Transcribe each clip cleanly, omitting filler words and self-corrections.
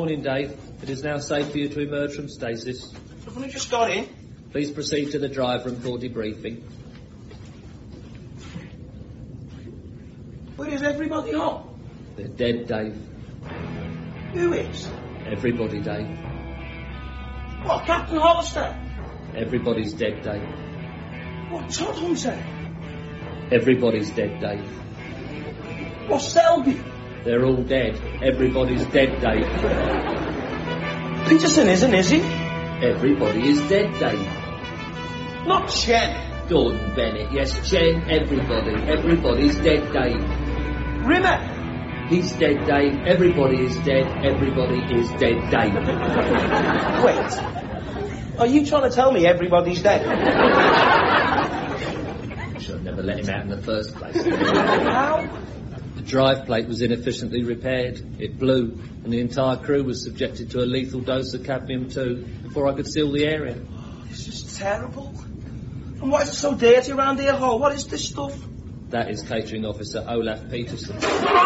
morning, Dave. It is now safe for you to emerge from stasis. I've only just got in. Please proceed to the drive room for debriefing. Where is everybody on? They're dead, Dave. Who is? Everybody, Dave. What, Captain Hollister? Everybody's dead, Dave. What, Todd Hunter? Everybody's dead, Dave. What, Selby? They're all dead. Everybody's dead, Dave. Peterson isn't, is he? Everybody is dead, Dave. Not Chen. Gordon Bennett, yes, Chen, everybody. Everybody's dead, Dave. Rimmer. He's dead, Dave. Everybody is dead. Everybody is dead, Dave. Wait. Are you trying to tell me everybody's dead? Should have never let him out in the first place. How? The drive plate was inefficiently repaired. It blew, and the entire crew was subjected to a lethal dose of cadmium-2 before I could seal the area. This is terrible. And why is it so dirty around here, Hall? What is this stuff? That is catering officer Olaf Peterson.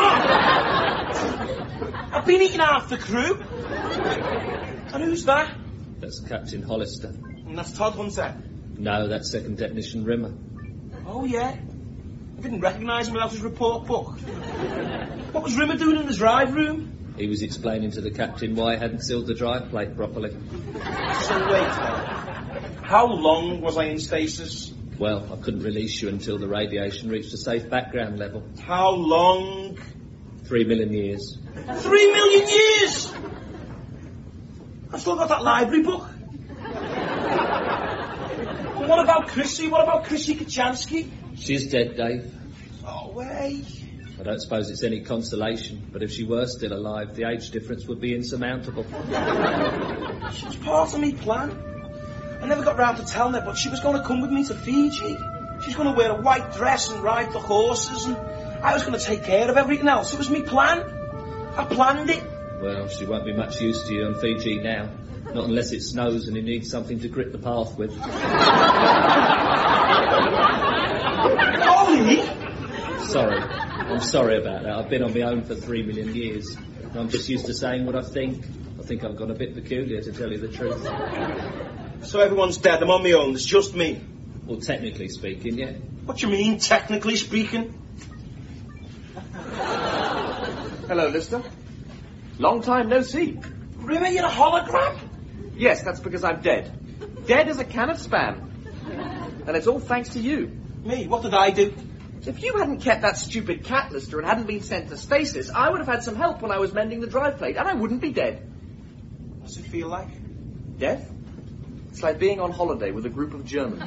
I've been eating half the crew. And who's that? That's Captain Hollister. And that's Todd Hunter. No, that's second technician Rimmer. Oh, yeah? I didn't recognise him without his report book. What was Rimmer doing in the drive room? He was explaining to the captain why I hadn't sealed the drive plate properly. So wait, how long was I in stasis? Well, I couldn't release you until the radiation reached a safe background level. How long? 3 million years. 3 million years! I've still got that library book. And what about Chrissy? What about Chrissy Kachansky? She's dead, Dave. Oh, way. I don't suppose it's any consolation, but if she were still alive, the age difference would be insurmountable. She was part of me plan. I never got round to telling her, but she was going to come with me to Fiji. She was going to wear a white dress and ride the horses, and I was going to take care of everything else. It was me plan. I planned it. Well, she won't be much use to you on Fiji now. Not unless it snows and you need something to grip the path with. Ollie! Sorry. I'm sorry about that. I've been on my own for 3 million years. I'm just used to saying what I think. I think I've gone a bit peculiar, to tell you the truth. So everyone's dead. I'm on my own. It's just me. Well, technically speaking, yeah. What do you mean, technically speaking? Hello, Lister. Long time no see. Rimmer, you're a hologram? Yes, that's because I'm dead. Dead as a can of Spam. And it's all thanks to you. Me? What did I do? If you hadn't kept that stupid cat, Lister, and hadn't been sent to stasis, I would have had some help when I was mending the drive plate, and I wouldn't be dead. What's it feel like? Death? It's like being on holiday with a group of Germans.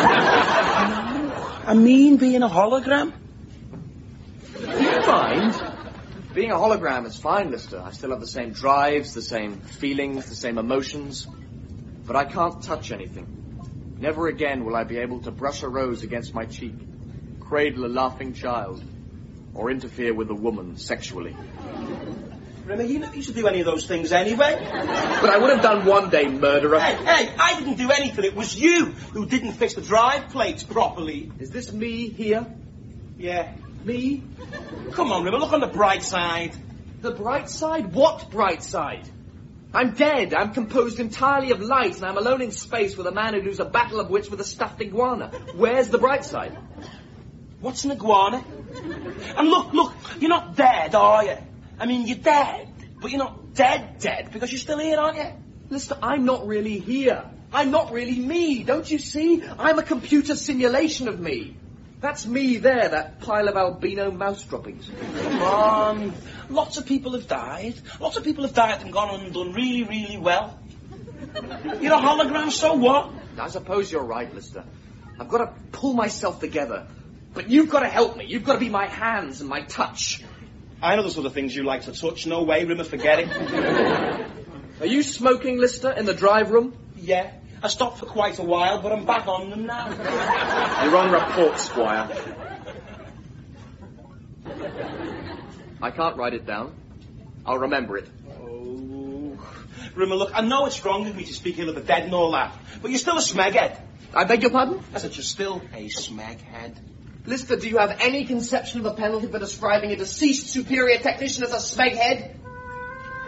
I mean being a hologram? Do you mind? Being a hologram is fine, Lister. I still have the same drives, the same feelings, the same emotions. But I can't touch anything. Never again will I be able to brush a rose against my cheek, cradle a laughing child, or interfere with a woman sexually. Rimmer, you didn't used to do any of those things anyway. But I would have done one day, murderer. Hey, I didn't do anything. It was you who didn't fix the drive plates properly. Is this me here? Yeah. Me? Come on, Rimmer, look on the bright side. The bright side? What bright side? I'm dead. I'm composed entirely of light, and I'm alone in space with a man who does a battle of wits with a stuffed iguana. Where's the bright side? What's an iguana? And look, you're not dead, are you? I mean, you're dead, but you're not dead, because you're still here, aren't you? Listen, I'm not really here. I'm not really me, don't you see? I'm a computer simulation of me. That's me there, that pile of albino mouse droppings. Come on. Lots of people have died. Lots of people have died and gone on and done really, really well. You're a hologram, so what? I suppose you're right, Lister. I've got to pull myself together. But you've got to help me. You've got to be my hands and my touch. I know the sort of things you like to touch. No way, Rimmer, forget it. Are you smoking, Lister, in the drive room? Yeah. I stopped for quite a while, but I'm back on them now. You're on report, Squire. I can't write it down. I'll remember it. Oh. Rimmer, look, I know it's wrong of me to speak ill of the dead and all that, but you're still a smeghead. I beg your pardon? I said you're still a smeghead. Lister, do you have any conception of the penalty for describing a deceased superior technician as a smeghead?